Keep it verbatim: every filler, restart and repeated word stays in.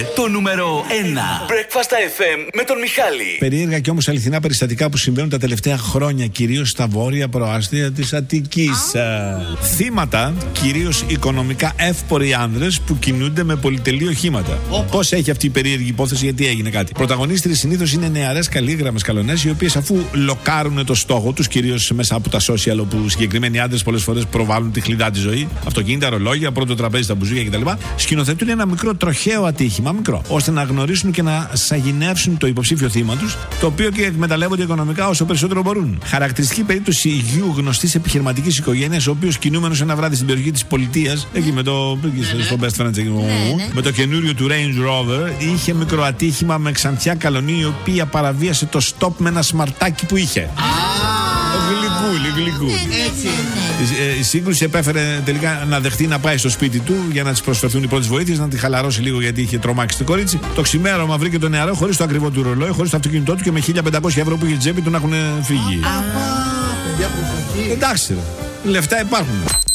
Το νούμερο ένα Breakfast εφ εμ με τον Μιχάλη. Περίεργα και όμως αληθινά περιστατικά που συμβαίνουν τα τελευταία χρόνια, κυρίως στα βόρεια προάστια της Αττικής. Ah. Θύματα, κυρίως οικονομικά εύποροι άνδρες που κινούνται με πολυτελή οχήματα. Oh. Πώς έχει αυτή η περίεργη υπόθεση, γιατί έγινε κάτι? Πρωταγωνίστρες συνήθως είναι νεαρές καλήγραμμες καλονές, οι οποίες αφού λοκάρουν το στόχο τους, κυρίως μέσα από τα social, όπου συγκεκριμένοι άντρες πολλές φορές προβάλλουν τη χλιδά τη ζωή, αυτοκίνητα, ρολόγια, πρώτο τραπέζι στα μπουζούκια κτλ., σκηνοθετούν ένα μικρό τροχαίο ατύχημα, μικρό, ώστε να γνωρίσουν και να σαγηνεύσουν το υποψήφιο θύμα τους, το οποίο και εκμεταλλεύονται οικονομικά όσο περισσότερο μπορούν. Χαρακτηριστική περίπτωση γιου γνωστής επιχειρηματικής οικογένειας, ο οποίος κινούμενος ένα βράδυ στην περιοχή της πολιτείας, εκεί με το, ναι, στο Best Friends, ναι, ναι, με το καινούριο του Range Rover, είχε μικρό ατύχημα με ξανθιά καλονή, η οποία παραβίασε το stop με ένα σμαρτάκι που είχε. Γλυκούλη, γλυκούλη. Έτσι. Η, η σύγκρουση επέφερε τελικά να δεχτεί να πάει στο σπίτι του για να της προσφερθούν οι πρώτες βοήθειες, να τη χαλαρώσει λίγο γιατί είχε τρομάξει το κορίτσι. Το ξημέρωμα βρήκε τον νεαρό χωρίς το ακριβό του ρολόι, χωρίς το αυτοκίνητό του και με χίλια πεντακόσια ευρώ που είχε τσέπη του να έχουν φύγει. Εντάξει, λεφτά υπάρχουν.